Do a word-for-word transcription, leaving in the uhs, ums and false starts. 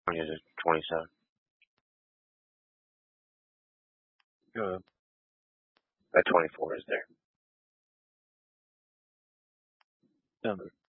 twenty is twenty-seven. Uh, that twenty-four is there. Number